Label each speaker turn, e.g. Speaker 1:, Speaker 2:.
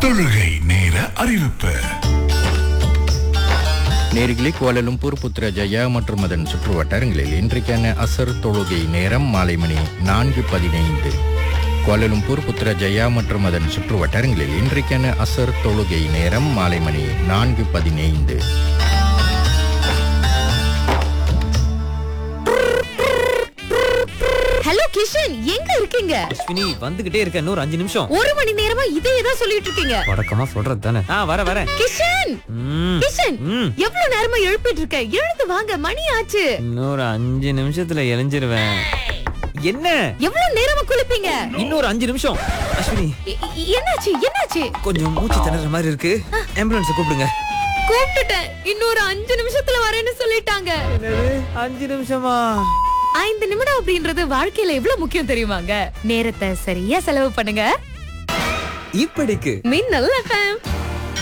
Speaker 1: தொழுகை நேர அறிவிப்பு.
Speaker 2: நேர்களே, கோலாலம்பூர், புத்ரஜயா மற்றும் அதன் சுற்று வட்டாரங்களில் இன்றைக்கான அசர் தொழுகை நேரம் மாலை மணி 4:15. கோலாலம்பூர், புத்ரஜயா மற்றும் அதன் சுற்று வட்டாரங்களில் இன்றைக்கான அசர் தொழுகை நேரம் மாலை மணி 4:15.
Speaker 3: ஹலோ கிஷன், எங்க இருக்கீங்க?
Speaker 4: அஸ்வினி, வந்துகிட்டே இருக்க. இன்னொரு 5 நிமிஷம்.
Speaker 3: ஒரு மணி நேரமா இதே தான் சொல்லிட்டு இருக்கீங்க.
Speaker 4: வழக்கமா சொல்றது தானே. வரேன்.
Speaker 3: கிஷன், கிஷன், எவ்வளவு நேரமா எழுப்பிட்டு இருக்க? எழுந்து வாங்க, மணி ஆச்சு.
Speaker 4: இன்னொரு 5 நிமிஷத்துல எழிஞ்சிருவேன். என்ன
Speaker 3: எவ்வளவு நேரமா குளிப்பீங்க?
Speaker 4: இன்னொரு 5 நிமிஷம். அஸ்வினி,
Speaker 3: என்னாச்சு?
Speaker 4: கொஞ்சம் மூச்சு திணற மாதிரி இருக்கு. ஆம்புலன்ஸ் கூப்பிடுங்க.
Speaker 3: கூப்பிட்டுட்டேன். இன்னொரு 5 நிமிஷத்துல வரேன்னு சொல்லிட்டாங்க.
Speaker 4: 5 நிமிஷமா?
Speaker 3: 5 நிமிடம் அப்படின்றது வாழ்க்கையில எவ்வளவு முக்கியம் தெரியுமாங்க? நேரத்தை சரியா செலவு பண்ணுங்க.
Speaker 4: இப்படிக்கு
Speaker 3: மின்னல் FM.